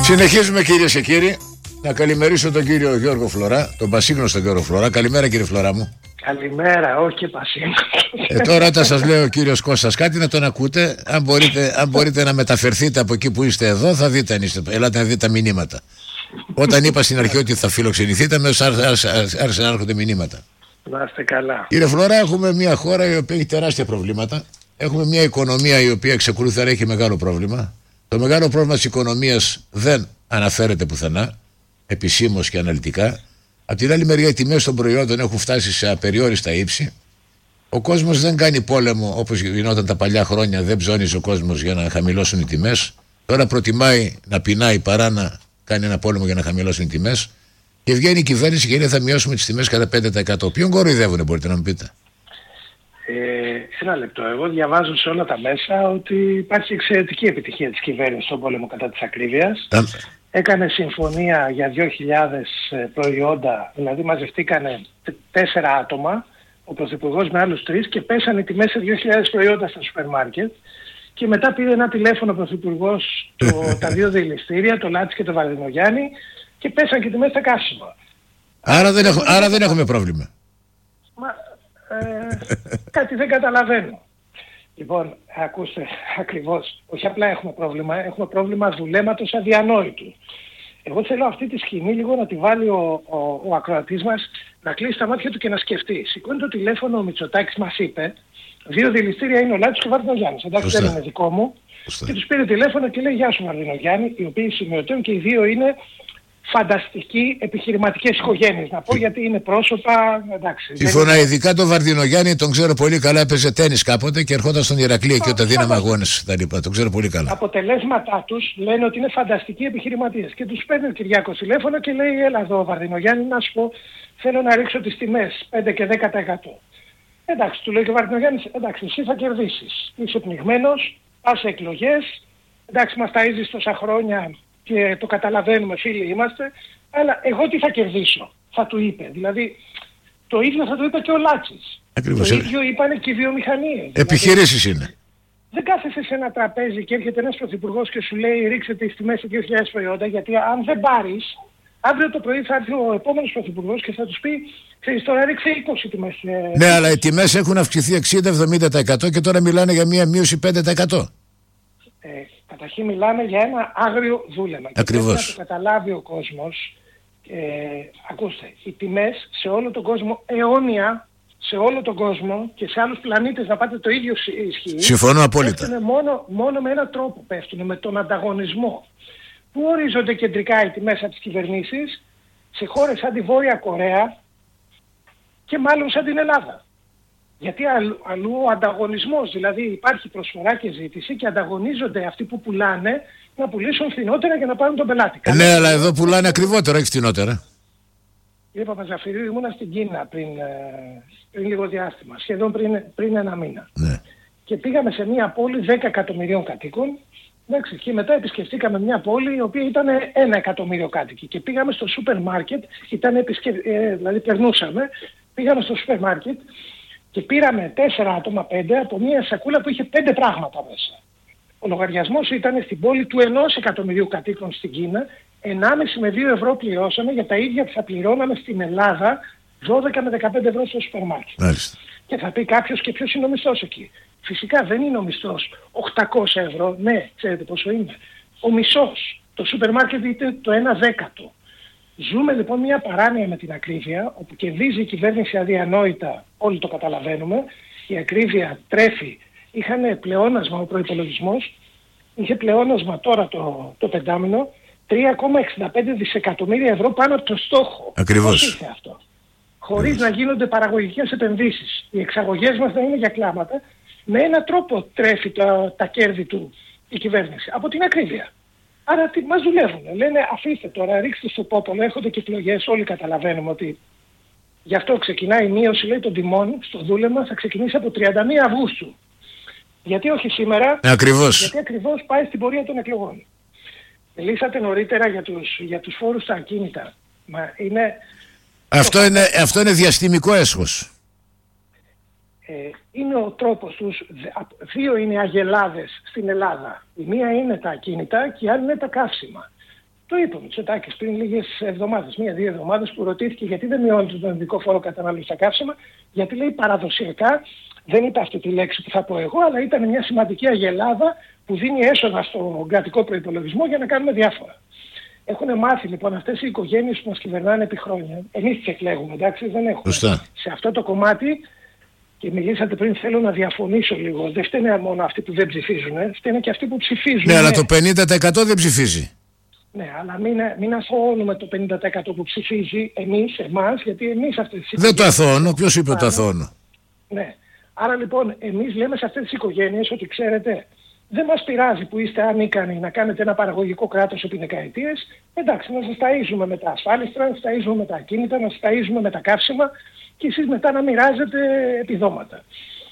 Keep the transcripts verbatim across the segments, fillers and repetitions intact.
Συνεχίζουμε, κυρίες και κύριοι. Να καλημερίσω τον κύριο Γιώργο Φλωρά, τον πασίγνωστο Γιώργο Φλωρά. Καλημέρα, κύριε Φλωρά μου. Καλημέρα, όχι και πασίγνωστο. Ε, τώρα όταν σας λέει ο κύριος Κώστας κάτι, να τον ακούτε. Αν μπορείτε, αν μπορείτε να μεταφερθείτε από εκεί που είστε εδώ, θα δείτε αν είστε. Ελάτε να δείτε τα μηνύματα. Όταν είπα στην αρχή ότι θα φιλοξενηθείτε, αμέσως άρχισαν να έρχονται μηνύματα. Να είστε καλά. Κύριε Φλωρά, έχουμε μια χώρα η οποία έχει τεράστια προβλήματα. Έχουμε μια οικονομία η οποία εξακολουθεί να έχει μεγάλο πρόβλημα. Το μεγάλο πρόβλημα της οικονομίας δεν αναφέρεται πουθενά, επισήμως και αναλυτικά. Απ' την άλλη μεριά, οι τιμές των προϊόντων έχουν φτάσει σε απεριόριστα ύψη. Ο κόσμος δεν κάνει πόλεμο όπως γινόταν τα παλιά χρόνια, δεν ψώνιζε ο κόσμος για να χαμηλώσουν οι τιμές. Τώρα προτιμάει να πεινάει παρά να κάνει ένα πόλεμο για να χαμηλώσουν οι τιμές. Και βγαίνει η κυβέρνηση και λέει θα μειώσουμε τις τιμές κατά πέντε τοις εκατό. Ποιον κοροϊδεύουνε, μπορείτε να μου πείτε? Ε, ένα λεπτό. Εγώ διαβάζω σε όλα τα μέσα ότι υπάρχει εξαιρετική επιτυχία της κυβέρνησης στον πόλεμο κατά της ακρίβειας. Α... Έκανε συμφωνία για δύο χιλιάδες προϊόντα, δηλαδή μαζευτήκανε τέσσερα άτομα, ο Πρωθυπουργός με άλλους τρεις, και πέσανε οι τιμές σε δύο χιλιάδες προϊόντα στα σούπερ μάρκετ. Και μετά πήρε ένα τηλέφωνο ο Πρωθυπουργός, το, τα δύο δηληστήρια, το Λάτσι και το Βαρδινογιάννη, και πέσανε και τιμές στα καύσιμα. Άρα δεν, έχω, άρα δεν έχουμε πρόβλημα. Μα, ε, κάτι δεν καταλαβαίνω. Λοιπόν, ακούστε, ακριβώς, όχι απλά έχουμε πρόβλημα, έχουμε πρόβλημα δουλέματος αδιανόητου. Εγώ θέλω αυτή τη σκηνή λίγο να τη βάλει ο, ο, ο ακροατής μας, να κλείσει τα μάτια του και να σκεφτεί. Σηκώνει το τηλέφωνο ο Μητσοτάκης, μας είπε, δύο δηληστήρια είναι ο Λάτσος και ο Βαρδινογιάννης. Εντάξει, δεν είναι δικό μου. Φωστά. Και τους πήρε τηλέφωνο και λέει γεια σου Βαρδινογιάννη, οι οποίοι σημειωτέουν και οι δύο είναι φανταστικοί επιχειρηματικές οικογένειες. Να πω γιατί είναι πρόσωπα. Εντάξει. Συμφωνώ, είναι... ειδικά τον Βαρδινογιάννη τον ξέρω πολύ καλά. Έπαιζε τένις κάποτε και ερχόταν στον Ηρακλή εκεί όταν δίναμε αγώνες τα λοιπά. Τον ξέρω πολύ καλά. Τα αποτελέσματά τους λένε ότι είναι φανταστικοί επιχειρηματίες. Και τους παίρνει ο Κυριάκος τηλέφωνο και λέει: έλα εδώ, Βαρδινογιάννη, να σου πω, θέλω να ρίξω τις τιμές πέντε και δέκα τοις εκατό. Εντάξει, του λέει και ο Βαρδινογιάννης: εντάξει, εσύ θα κερδίσεις. Είσαι πνιγμένος, πας σε εκλογές. Εντάξει, μας ταΐζεις τόσα χρόνια. Και το καταλαβαίνουμε, φίλοι είμαστε, αλλά εγώ τι θα κερδίσω, θα του είπε. Δηλαδή, το ίδιο θα του είπε και ο Λάτσης. Ακριβώς. Το ίδιο είπανε και οι βιομηχανίες. Επιχειρήσεις δηλαδή, είναι. Δεν κάθεσαι σε ένα τραπέζι και έρχεται ένας πρωθυπουργός και σου λέει ρίξε τις τιμές σε δύο χιλιάδες προϊόντα, γιατί αν δεν πάρεις, αύριο το πρωί θα έρθει ο επόμενος πρωθυπουργός και θα τους πει ξέρεις τώρα ρίξε είκοσι τιμές. Ναι, ε, αλλά οι τιμές έχουν αυξηθεί εξήντα με εβδομήντα τοις εκατό και τώρα μιλάνε για μία μείωση πέντε τοις εκατό. Ε, καταρχήν μιλάμε για ένα άγριο δούλεμα. Ακριβώς. Και να το καταλάβει ο κόσμος. Ε, ακούστε, οι τιμές σε όλο τον κόσμο αιώνια, σε όλο τον κόσμο και σε άλλους πλανήτες να πάτε το ίδιο ισχύει. Συμφωνώ απόλυτα. Πέφτουνε μόνο, μόνο με έναν τρόπο πέφτουν, με τον ανταγωνισμό. Πού ορίζονται κεντρικά οι τιμές από τις κυβερνήσεις? Σε χώρες σαν τη Βόρεια Κορέα και μάλλον σαν την Ελλάδα. Γιατί αλλού, αλλού ο ανταγωνισμός, δηλαδή υπάρχει προσφορά και ζήτηση και ανταγωνίζονται αυτοί που πουλάνε να πουλήσουν φθηνότερα για να πάρουν τον πελάτη. Ναι, Καλά, αλλά εδώ πουλάνε ακριβότερα, όχι φθηνότερα. Κύριε Παπαζαφυρίου, ήμουνα στην Κίνα πριν, πριν λίγο διάστημα, σχεδόν πριν, πριν ένα μήνα. Ναι. Και πήγαμε σε μια πόλη δέκα εκατομμυρίων κατοίκων. Εντάξει, και μετά επισκεφτήκαμε μια πόλη η οποία ήταν ένα εκατομμύριο κάτοικοι. Και πήγαμε στο σούπερ μάρκετ, ήταν επισκευ... ε, δηλαδή περνούσαμε, πήγαμε στο σούπερ μάρκετ. Και πήραμε τέσσερα άτομα, πέντε, από μια σακούλα που είχε πέντε πράγματα μέσα. Ο λογαριασμός ήταν στην πόλη του ενός εκατομμυρίου κατοίκων στην Κίνα, ενάμιση με δύο ευρώ πληρώσαμε για τα ίδια που θα πληρώναμε στην Ελλάδα, δώδεκα με δεκαπέντε ευρώ στο σούπερ μάρκετ. Μάλιστα. Και θα πει κάποιος και ποιος είναι ο μισθός εκεί. Φυσικά δεν είναι ο μισθός οκτακόσια ευρώ, ναι, ξέρετε πόσο είναι. Ο μισός. Το σούπερ μάρκετ είναι το ένα δέκατο. Ζούμε λοιπόν μια παράνοια με την ακρίβεια, όπου κερδίζει η κυβέρνηση αδιανόητα, όλοι το καταλαβαίνουμε, η ακρίβεια τρέφει, είχαν πλεόνασμα ο προϋπολογισμός, είχε πλεόνασμα τώρα το, το πεντάμινο, τρία κόμμα εξήντα πέντε δισεκατομμύρια ευρώ πάνω από το στόχο. Ακριβώς. Πώς ήρθε αυτό? Χωρίς να γίνονται παραγωγικές επενδύσεις. Οι εξαγωγές μας δεν είναι για κλάματα, με έναν τρόπο τρέφει τα, τα κέρδη του η κυβέρνηση, από την ακρίβεια. Άρα τι, μας δουλεύουν. Λένε αφήστε τώρα, ρίξτε στο πόπολο, έρχονται και εκλογές, όλοι καταλαβαίνουμε ότι γι' αυτό ξεκινάει η μείωση, λέει, των τιμών στο δούλευμα, θα ξεκινήσει από τριάντα μία Αυγούστου. Γιατί όχι σήμερα? Ακριβώς. Γιατί ακριβώς πάει στην πορεία των εκλογών. Μιλήσατε νωρίτερα για τους, για τους φόρους στα ακίνητα. Μα είναι... Αυτό, το... είναι, αυτό είναι διαστημικό έσχος. Ε, είναι ο τρόπος τους, δύο είναι αγελάδες στην Ελλάδα. Η μία είναι τα ακίνητα και η άλλη είναι τα καύσιμα. Το είπε ο Μητσοτάκης πριν λίγες εβδομάδες, μία-δύο εβδομάδες, που ρωτήθηκε γιατί δεν μειώνει τον ειδικό φόρο κατανάλωση στα καύσιμα. Γιατί λέει παραδοσιακά, δεν είπε αυτή τη λέξη που θα πω εγώ, αλλά ήταν μια σημαντική αγελάδα που δίνει έσοδα στον κρατικό προϋπολογισμό για να κάνουμε διάφορα. Έχουν μάθει λοιπόν αυτές οι οικογένειες που μας κυβερνάνε επί χρόνια. Εμείς τις εκλέγουμε, εντάξει, δεν έχουμε. Σωστά. Σε αυτό το κομμάτι, και μιλήσατε πριν, θέλω να διαφωνήσω λίγο. Δεν φταίνε μόνο αυτοί που δεν ψηφίζουν, ε. φταίνε και αυτοί που ψηφίζουν. Ναι, αλλά το πενήντα τοις εκατό δεν ψηφίζει. Ναι, αλλά μην, μην αθωώνουμε το πενήντα τοις εκατό που ψηφίζει εμείς, εμάς, γιατί εμείς αυτές τις δεν το αθώωνω. Ποιος είπε το αθώωνω? Ναι. Άρα λοιπόν εμείς λέμε σε αυτές τις οικογένειες ότι ξέρετε, δεν μας πειράζει που είστε ανίκανοι να κάνετε ένα παραγωγικό κράτος επί δεκαετίες. Εντάξει, να σας ταΐζουμε με τα ασφάλιστρα, να σας ταΐζουμε με τα ακίνητα, να σας ταΐζουμε με τα καύσιμα και εσείς μετά να μοιράζετε επιδόματα.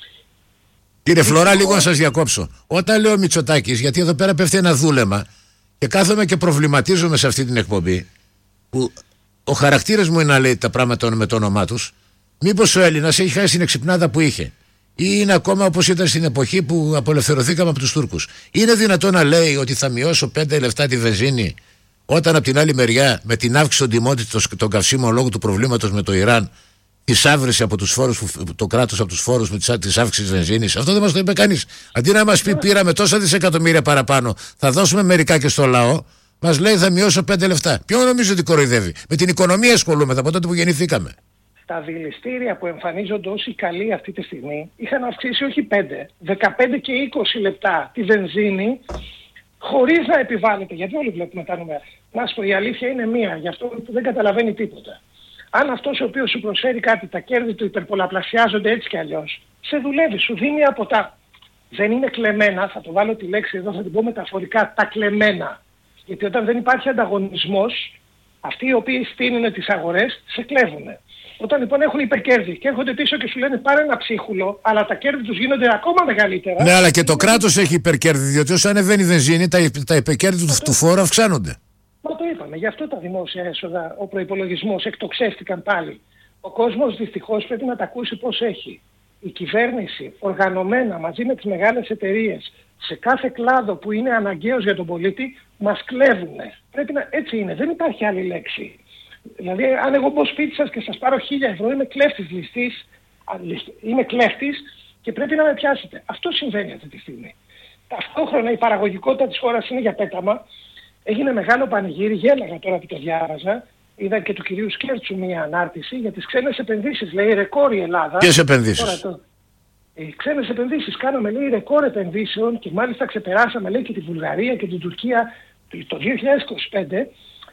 Κύριε Φλωρά, λίγο να σας διακόψω. Όταν λέω Μητσοτάκης, γιατί εδώ πέρα πέφτει ένα δούλεμα και κάθομαι και προβληματίζομαι σε αυτή την εκπομπή, που ο χαρακτήρας μου είναι να λέει τα πράγματα με το όνομά τους, μήπως ο Έλληνας έχει χάσει την εξυπνάδα που είχε, ή είναι ακόμα όπως ήταν στην εποχή που απελευθερωθήκαμε από τους Τούρκους? Είναι δυνατόν να λέει ότι θα μειώσω πέντε λεπτά τη βενζίνη, όταν από την άλλη μεριά με την αύξηση των τιμών των καυσίμων λόγω του προβλήματος με το Ιράν, τη άβρεση από τους φόρους, το κράτος από τους φόρους με τις αύξησης βενζίνης? Αυτό δεν μας το είπε κανείς. Αντί να μας πει πήραμε τόσα δισεκατομμύρια παραπάνω, θα δώσουμε μερικά και στο λαό, μας λέει θα μειώσω πέντε λεπτά. Ποιο νομίζω ότι κοροϊδεύει? Με την οικονομία ασχολούμαι από τότε που γεννηθήκαμε. Τα δηληστήρια που εμφανίζονται όσοι καλοί αυτή τη στιγμή είχαν αυξήσει όχι πέντε, δεκαπέντε και είκοσι λεπτά τη βενζίνη, χωρίς να επιβάλλεται. Γιατί όλοι βλέπουμε τα νούμερα. Να σου πω, η αλήθεια είναι μία, γι' αυτό που δεν καταλαβαίνει τίποτα. Αν αυτός ο οποίος σου προσφέρει κάτι, τα κέρδη του υπερπολαπλασιάζονται έτσι κι αλλιώς, σε δουλεύει, σου δίνει από τα... Δεν είναι κλεμμένα, θα το βάλω τη λέξη εδώ, θα την πω μεταφορικά, τα κλεμμένα. Γιατί όταν δεν υπάρχει ανταγωνισμός, αυτοί οι οποίοι στείνουν τις αγορές, σε κλέβουν. Όταν λοιπόν έχουν υπερκέρδη και έρχονται πίσω και σου λένε πάρε ένα ψίχουλο, αλλά τα κέρδη τους γίνονται ακόμα μεγαλύτερα. Ναι, αλλά και το κράτος έχει υπερκέρδη, διότι όσο ανεβαίνει η βενζίνη, τα, τα υπερκέρδη του, του φόρου αυξάνονται. Μα το είπαμε, γι' αυτό τα δημόσια έσοδα, ο προϋπολογισμός εκτοξεύτηκαν πάλι. Ο κόσμος δυστυχώς πρέπει να τα ακούσει πώς έχει. Η κυβέρνηση οργανωμένα μαζί με τις μεγάλες εταιρείες σε κάθε κλάδο που είναι αναγκαίος για τον πολίτη μας κλέβουνε. Πρέπει να... Έτσι είναι, δεν υπάρχει άλλη λέξη. Δηλαδή αν εγώ μπω σπίτι σας και σας πάρω χίλια ευρώ, είμαι κλέφτης ληστής, είμαι κλέφτης και πρέπει να με πιάσετε. Αυτό συμβαίνει αυτή τη στιγμή. Ταυτόχρονα η παραγωγικότητα της χώρας είναι για πέταμα. Έγινε μεγάλο πανηγύρι, γέλαγα τώρα που το διάβαζα. Είδα και του κυρίου Σκέρτσου μια ανάρτηση για τις ξένες επενδύσεις. Λέει ρεκόρ η Ελλάδα. Ποιες επενδύσεις? Το... Οι ξένες επενδύσεις. Κάναμε, λέει, ρεκόρ επενδύσεων και μάλιστα ξεπεράσαμε, λέει, και τη Βουλγαρία και την Τουρκία. Το δύο χιλιάδες είκοσι πέντε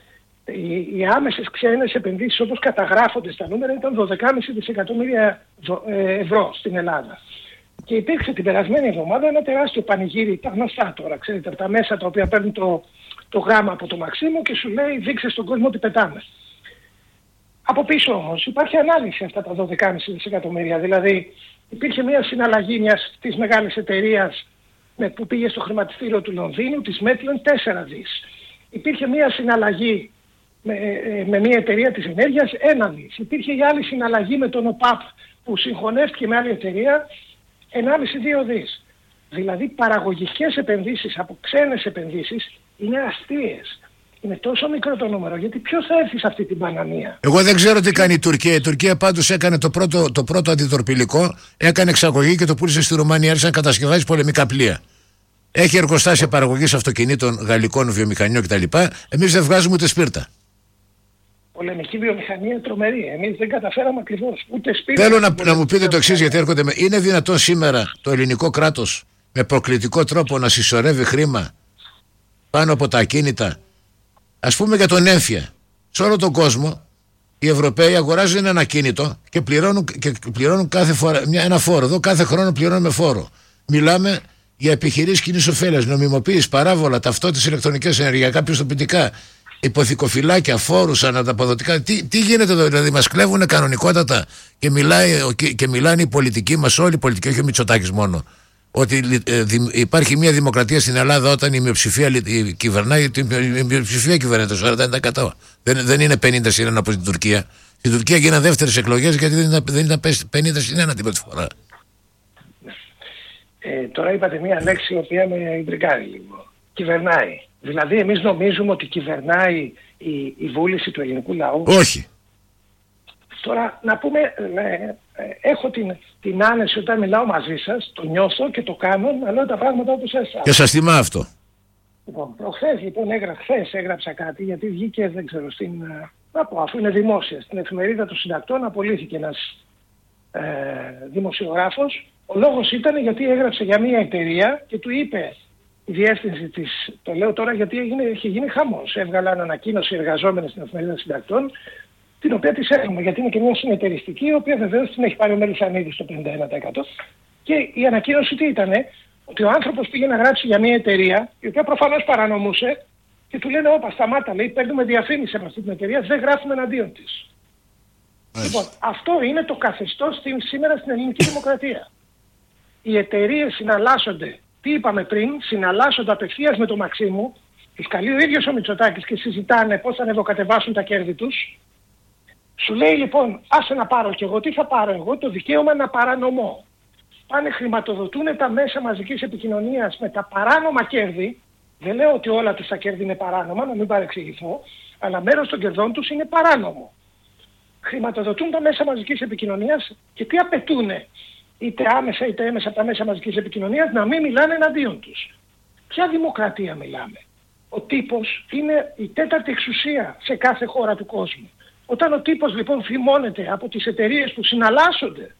οι, οι άμεσες ξένες επενδύσεις όπως καταγράφονται στα νούμερα ήταν δώδεκα κόμμα πέντε δισεκατομμύρια ευρώ στην Ελλάδα. Και υπήρξε την περασμένη εβδομάδα ένα τεράστιο πανηγύρι, τα γνωστά τώρα, ξέρετε, από τα μέσα τα οποία παίρνουν το, το γράμμα από το Μαξίμου και σου λέει δείξε στον κόσμο ότι πετάμε. Από πίσω όμως υπάρχει ανάλυση αυτά τα δώδεκα κόμμα πέντε δισεκατομμύρια. Δηλαδή υπήρχε μια συναλλαγή μιας της μεγάλης εταιρείας με, που πήγε στο χρηματιστήριο του Λονδίνου, της Μέτλεν, τέσσερα δις. Υπήρχε μια συναλλαγή με, με μια εταιρεία της ενέργειας, ένα δις. Υπήρχε η άλλη συναλλαγή με τον ΟΠΑΠ που συγχωνεύτηκε με άλλη εταιρεία, ενάμιση με δύο δις. Δηλαδή παραγωγικές επενδύσεις από ξένες επενδύσεις είναι αστείες. Είναι τόσο μικρό το νούμερο, γιατί ποιος θα έρθει σε αυτή την παναμία? Εγώ δεν ξέρω τι κάνει η Τουρκία. Η Τουρκία πάντως έκανε το πρώτο, το πρώτο αντιτορπιλικό, έκανε εξαγωγή και το πούλησε στη Ρουμανία. Άρχισε να κατασκευάζει πολεμικά πλοία. Έχει εργοστάσια παραγωγής αυτοκινήτων, γαλλικών, βιομηχανιών κτλ. Εμείς δεν βγάζουμε ούτε σπίρτα. Πολεμική βιομηχανία τρομερή. Εμείς δεν καταφέραμε ακριβώς ούτε σπίρτα. Θέλω να, να μου πείτε το εξής, γιατί έρχονται με. Είναι δυνατόν σήμερα το ελληνικό κράτος με προκλητικό τρόπο να συσσωρεύει χρήμα πάνω από τα ακίνητα? Ας πούμε για τον έμφυα. Σε όλο τον κόσμο οι Ευρωπαίοι αγοράζουν ένα ακίνητο και πληρώνουν, και πληρώνουν κάθε φορά, μια, ένα φόρο. Εδώ κάθε χρόνο πληρώνουμε φόρο. Μιλάμε για επιχειρήσεις κοινής ωφέλειας, νομιμοποίηση, παράβολα, ταυτότητες, ηλεκτρονικές, ενεργειακά, πιστοποιητικά, υποθηκοφυλάκια, φόρους, ανανταποδοτικά. Τι, τι γίνεται εδώ? Δηλαδή μας κλέβουν κανονικότατα και, μιλάει, και, και μιλάνε οι πολιτικοί μας, όλοι οι πολιτικοί, όχι ο Μητσοτάκης μόνο, ότι ε, δη, υπάρχει μια δημοκρατία στην Ελλάδα όταν η μειοψηφία η, κυβερνάει, η μειοψηφία κυβερνάει το σαράντα τοις εκατό. Δεν, δεν είναι πενήντα συν ένα όπως στην Τουρκία. Στην Τουρκία γίνανε δεύτερες εκλογές γιατί δεν ήταν, δεν ήταν πενήντα συν ένα την πρώτη φορά. Ε, τώρα είπατε μια λέξη η οποία με ιντρικάρει λίγο. Κυβερνάει. Δηλαδή εμείς νομίζουμε ότι κυβερνάει η, η βούληση του ελληνικού λαού. Όχι. Τώρα να πούμε, ε, ε, έχω την, την άνεση όταν μιλάω μαζί σας, το νιώθω και το κάνω, να λέω τα πράγματα όπως εσάς. Και σας θυμά αυτό. Λοιπόν, προχθές λοιπόν έγρα, χθες έγραψα κάτι, γιατί βγήκε, δεν ξέρω, στην, να πω, αφού είναι δημόσια, στην εφημερίδα των συντακτών απολύθηκε ένας ε, δημοσιογράφος. Ο λόγος ήταν γιατί έγραψε για μια εταιρεία και του είπε η διεύθυνση της, το λέω τώρα γιατί έγινε, είχε γίνει χαμός, έβγαλαν ανακοίνωση εργαζόμενοι στην εφημερίδα των συντακτών, την οποία της έχουμε, γιατί είναι και μια συνεταιριστική, η οποία βεβαίως την έχει πάρει ο Μελισσανίδης στο πενήντα ένα τοις εκατό. Και η ανακοίνωση τι ήτανε, ότι ο άνθρωπος πήγε να γράψει για μια εταιρεία, η οποία προφανώς παρανομούσε, και του λένε: όπα, σταμάτα, λέει, παίρνουμε διαφήμιση από αυτή την εταιρεία, δεν γράφουμε εναντίον της. Λοιπόν, αυτό είναι το καθεστώς στην, σήμερα στην ελληνική δημοκρατία. Οι εταιρείες συναλλάσσονται, τι είπαμε πριν, συναλλάσσονται απευθείας με τον Μαξίμου, τους καλεί ο ίδιος ο Μητσοτάκης και συζητάνε πώς θα ανεβοκατεβάσουν τα κέρδη τους. Σου λέει λοιπόν, άσε να πάρω κι εγώ, τι θα πάρω εγώ, το δικαίωμα να παρανομώ. Πάνε χρηματοδοτούν τα μέσα μαζικής επικοινωνίας με τα παράνομα κέρδη. Δεν λέω ότι όλα τους τα κέρδη είναι παράνομα, να μην παρεξηγηθώ, αλλά μέρος των κερδών τους είναι παράνομο. Χρηματοδοτούν τα μέσα μαζικής επικοινωνίας και τι απαιτούνε, είτε άμεσα είτε έμεσα από τα μέσα μαζικής επικοινωνίας, να μην μιλάνε εναντίον τους. Ποια δημοκρατία μιλάμε? Ο τύπος είναι η τέταρτη εξουσία σε κάθε χώρα του κόσμου. Όταν ο τύπος λοιπόν φημώνεται από τις εταιρείες που συναλλάσσονται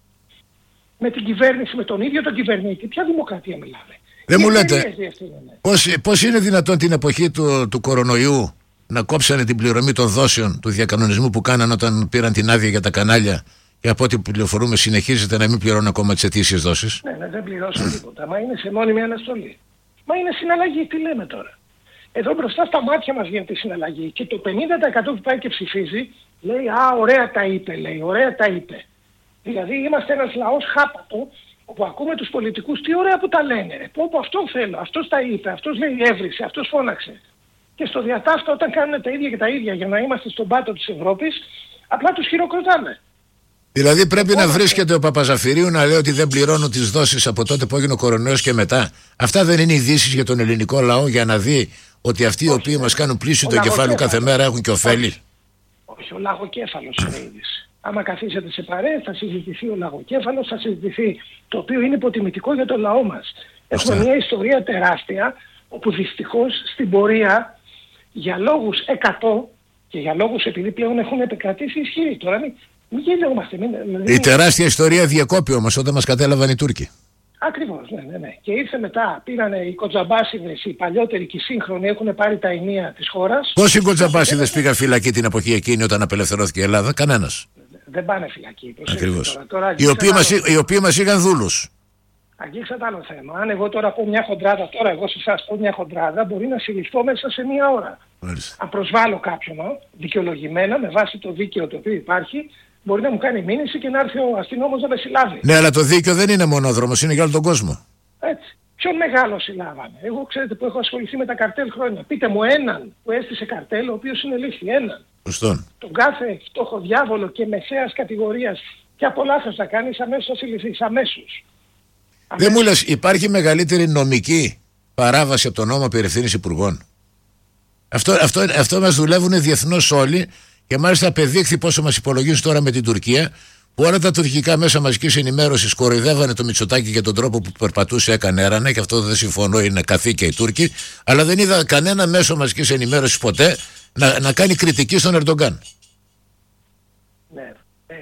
με την κυβέρνηση, με τον ίδιο τον κυβερνήτη, ποια δημοκρατία μιλάμε? Δεν μου λέτε πώς, πώς είναι δυνατόν την εποχή του, του κορονοϊού να κόψανε την πληρωμή των δόσεων του διακανονισμού που κάνανε όταν πήραν την άδεια για τα κανάλια, και από ό,τι πληροφορούμε συνεχίζεται να μην πληρώνουν ακόμα τις αιτήσιες δόσεις? Ναι, ναι, δεν πληρώσαν τίποτα. Μα είναι σε μόνιμη αναστολή. Μα είναι συναλλαγή, τι λέμε τώρα? Εδώ μπροστά στα μάτια μας γίνεται η συναλλαγή και το πενήντα τοις εκατό που πάει και ψηφίζει λέει «Α, ωραία τα είπε», λέει, «ωραία τα είπε». Δηλαδή είμαστε ένας λαός χάπατο, όπου ακούμε τους πολιτικούς τι ωραία που τα λένε. Ρε, πω, πω, αυτό θέλω, αυτός τα είπε, αυτός λέει έβρισε, αυτός φώναξε. Και στο διατάφτα όταν κάνουν τα ίδια και τα ίδια για να είμαστε στον πάτο της Ευρώπης, απλά τους χειροκροτάμε. Δηλαδή πρέπει Φώναξε. να βρίσκεται ο Παπαζαφυρίου να λέει ότι δεν πληρώνουν τις δόσεις από τότε που έγινε ο κορονοϊός και μετά. Αυτά δεν είναι ειδήσεις για τον ελληνικό λαό για να δει ότι αυτοί οι οποίοι μας κάνουν πλήσιο το κεφάλι κάθε μέρα έχουν και ωφέλη? Όχι, όχι, ο λαγοκέφαλος είναι είδηση. Άμα καθίσετε σε παρέες θα συζητηθεί ο λαγοκέφαλος, θα συζητηθεί το οποίο είναι υποτιμητικό για το λαό μας. Έχουμε μια ιστορία τεράστια όπου δυστυχώς στην πορεία για λόγους εκατό και για λόγους επειδή πλέον έχουν επικρατήσει ισχυροί. Τώρα μην, μην γελιόμαστε. Μην, μην... Η τεράστια ιστορία διακόπη όμως όταν μας κατέλαβαν οι Τούρκοι. Ακριβώς, ναι, ναι, ναι. Και ήρθε μετά, πήρανε οι κοτζαμπάσιδες, οι παλιότεροι και οι σύγχρονοι, έχουν πάρει τα ενία της χώρας. Πόσοι κοτζαμπάσιδες πήγαν φυλακή την εποχή εκείνη όταν απελευθερώθηκε η Ελλάδα? Κανένας. Δεν πάνε φυλακή. Ακριβώς. Τώρα, τώρα, οι, οποίοι μας, οι οποίοι μας είχαν δούλους. Αγγίξατε άλλο θέμα. Αν εγώ τώρα πω μια χοντράδα, τώρα εγώ σε εσάς πω μια χοντράδα, μπορεί να συλληφθώ μέσα σε μια ώρα. Μάλιστα. Αν προσβάλλω κάποιον δικαιολογημένα, με βάση το δίκαιο το οποίο υπάρχει, μπορεί να μου κάνει μήνυση και να έρθει ο αστυνόμος να με συλλάβει. Ναι, αλλά το δίκαιο δεν είναι μονόδρομος, είναι για όλο τον κόσμο. Έτσι. Ποιον μεγάλο συλλάβανε? Εγώ ξέρετε που έχω ασχοληθεί με τα καρτέλ χρόνια. Πείτε μου έναν που έστησε καρτέλ, ο οποίος συνελήφθη. Έναν. Σωστόν. Τον κάθε φτώχο διάβολο και μεσαίας κατηγορίας και από λάθος θα κάνεις, αμέσως θα συλληφθείς. Αμέσως. Δεν μου λες, υπάρχει μεγαλύτερη νομική παράβαση από τον νόμο περί ευθύνης υπουργών? Αυτό, αυτό, αυτό μας δουλεύουν διεθνώς όλοι και μάλιστα απεδείχθη πόσο μας υπολογίζουν τώρα με την Τουρκία, που όλα τα τουρκικά μέσα μαζικής ενημέρωσης κοροϊδεύανε το Μητσοτάκη για τον τρόπο που περπατούσε, έκανε έρανε, και αυτό δεν συμφωνώ, είναι καθήκια οι Τούρκοι, αλλά δεν είδα κανένα μέσο μαζικής ενημέρωσης ποτέ να, να κάνει κριτική στον Ερντογκάν. Ναι. Ε,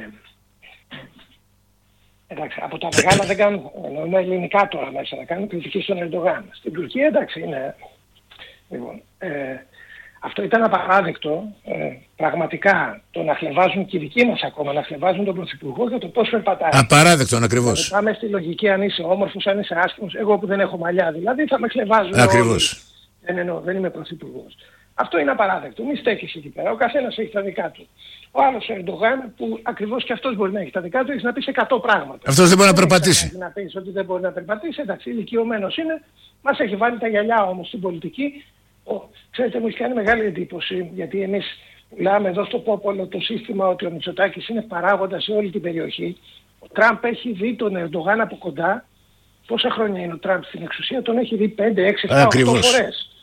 εντάξει, από τα μεγάλα δεν κάνουν, εννοούμε ελληνικά τώρα μέσα, να κάνουν κριτική στον Ερντογκάν. Στην Τουρκία εντάξει είναι... Λοιπόν, ε, αυτό ήταν απαράδεκτο, ε, πραγματικά, το να χλεβάζουν και οι δικοί μας ακόμα, να χλεβάζουν τον Πρωθυπουργό για το πώς περπατάει. Απαράδεκτο, ακριβώς. Δηλαδή, πάμε στη λογική αν είσαι όμορφος, αν είσαι άσχημος, εγώ που δεν έχω μαλλιά δηλαδή θα με χλεβάζουν. Ακριβώς. Δεν εννοώ, δεν είμαι Πρωθυπουργός. Αυτό είναι απαράδεκτο, μη στέκεις εκεί πέρα, ο καθένας έχει τα δικά του. Ο άλλος ο Ερντογάν που ακριβώς και αυτός μπορεί να έχει τα δικά του, έχει να πεις εκατό πράγματα. Αυτός δεν μπορεί να περπατήσει. Να πεις ότι δεν μπορεί να περπατήσει, εντάξει, ηλικιωμένος είναι, μας έχει βάλει τα γυαλιά όμως στην πολιτική. Ο, ξέρετε, μου έχει κάνει μεγάλη εντύπωση, γιατί εμείς μιλάμε εδώ στο πόπολο το σύστημα ότι ο Μητσοτάκης είναι παράγοντας σε όλη την περιοχή. Ο Τραμπ έχει δει τον Ερντογάν από κοντά. Πόσα χρόνια είναι ο Τραμπ στην εξουσία? Τον έχει δει πέντε, έξι, επτά, οκτώ φορές.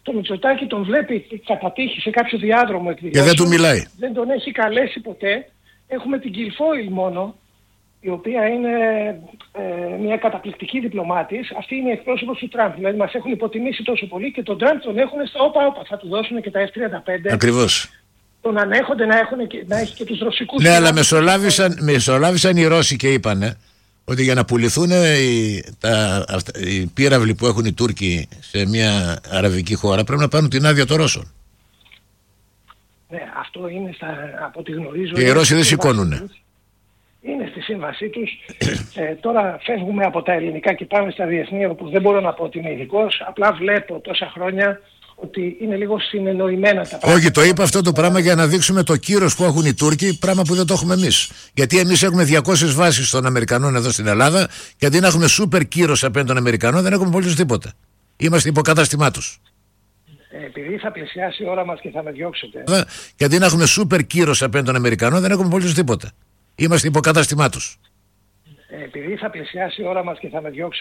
το Μητσοτάκη τον βλέπει κατά τύχη σε κάποιο διάδρομο εκδηλώσεων. Και δεν του μιλάει. Δεν τον έχει καλέσει ποτέ. Έχουμε την Guilfoyle μόνο, η οποία είναι ε, μια καταπληκτική διπλωμάτης. Αυτή είναι η εκπρόσωπος του Τραμπ. Δηλαδή μας έχουν υποτιμήσει τόσο πολύ και τον Τραμπ τον έχουν στα όπα όπα. Θα του δώσουν και τα εφ τριάντα πέντε. Ακριβώς. Τον ανέχονται να, έχουν και, να έχει και τους ρωσικούς. Ναι, αλλά μεσολάβησαν, μεσολάβησαν οι Ρώσοι και είπανε ότι για να πουληθούν οι, τα, αυτά, οι πύραυλοι που έχουν οι Τούρκοι σε μια αραβική χώρα πρέπει να πάρουν την άδεια των Ρώσων. Ναι, αυτό είναι στα, από ό,τι γνωρίζω. Και οι Ρώσοι δεν σηκώνουνε. Είναι στη σύμβασή τους. ε, τώρα φεύγουμε από τα ελληνικά και πάμε στα διεθνή, όπου δεν μπορώ να πω ότι είμαι ειδικός. Απλά βλέπω τόσα χρόνια ότι είναι λίγο συνεννοημένα τα πράγματα. Όχι, το είπα αυτό το πράγμα για να δείξουμε το κύρος που έχουν οι Τούρκοι, πράγμα που δεν το έχουμε εμείς. Γιατί εμείς έχουμε διακόσιες βάσεις των Αμερικανών εδώ στην Ελλάδα και αντί να έχουμε σούπερ κύρος απέναντι των Αμερικανών δεν έχουμε απολύτως τίποτα. Είμαστε υποκατάστημά τους. Ε, επειδή θα πλησιάσει η ώρα μας και θα με διώξετε. Και αντί να έχουμε σούπερ κύρος απέναντι των Αμερικανών δεν έχουμε απολύτως τίποτα. Είμαστε υποκατάστημά τους. Ε, επειδή θα πλησιάσει η ώρα μας και θα με διώξετε.